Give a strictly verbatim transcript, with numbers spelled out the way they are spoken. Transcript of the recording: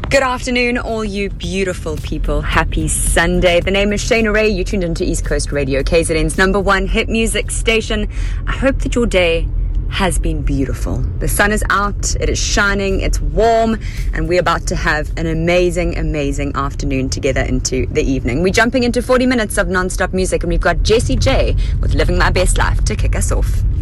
Good afternoon, all you beautiful people. Happy Sunday. The name is Shayna Ray. You tuned into East Coast Radio, K Z N's number one hit music station. I hope that your day has been beautiful. The sun is out, it is shining, it's warm, and we're about to have an amazing, amazing afternoon together into the evening. We're jumping into forty minutes of non-stop music, and we've got Jessie J with Living My Best Life to kick us off.